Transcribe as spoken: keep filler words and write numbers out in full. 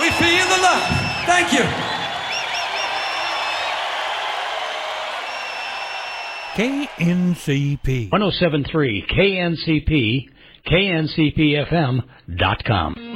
We feel the love. Thank you. K N C P. one oh seven point three K N C P, K N C P F M dot com.